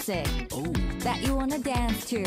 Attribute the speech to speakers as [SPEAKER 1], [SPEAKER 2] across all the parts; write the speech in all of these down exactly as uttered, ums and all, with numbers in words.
[SPEAKER 1] music
[SPEAKER 2] Oh,
[SPEAKER 1] that you wanna dance to.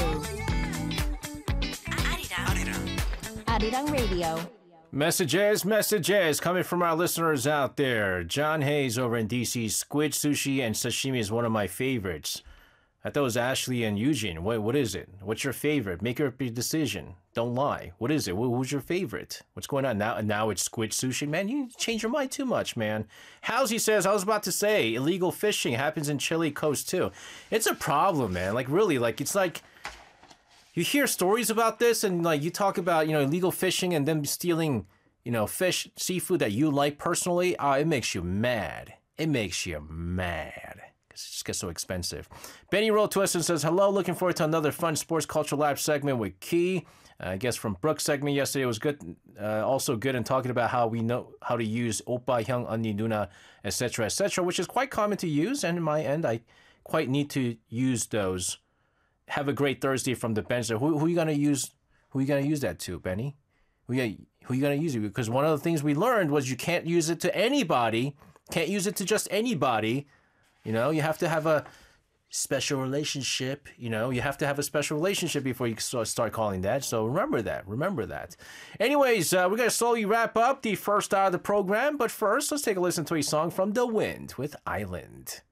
[SPEAKER 1] Arirang Radio.
[SPEAKER 2] messages, messages coming from our listeners out there. John Hayes over in D C. Squid sushi and sashimi is one of my favorites. I thought it was Ashley and Eugene. What, what is it? What's your favorite? Make your decision. Don't lie. What is it? Who, who's your favorite? What's going on now? Now it's squid sushi. Man, you change your mind too much, man. Howsy says, I was about to say, illegal fishing happens in Chile coast too. It's a problem, man. Like, really, like, it's like, you hear stories about this and, like, you talk about, you know, illegal fishing and them stealing, you know, fish, seafood that you like personally. Uh, it makes you mad. It makes you mad. It just gets so expensive. Benny wrote to us and says, hello, looking forward to another fun sports culture lab segment with Key. Uh, I guess from Brooks segment yesterday was good. Uh, also good in talking about how we know how to use oppa, hyung, 언니, 누나, et cetera, et cetera, which is quite common to use. And in my end, I quite need to use those. Have a great Thursday from the bench. Who, who are you going to use? Who are you going to use that to, Benny? Who you, who you going to use it? Because one of the things we learned was you can't use it to anybody. Can't use it to just anybody. You know, you have to have a special relationship. You know, you have to have a special relationship before you start calling that. So remember that. Remember that. Anyways, uh, we're going to slowly wrap up the first hour of the program. But first, let's take a listen to a song from The Wind with Island.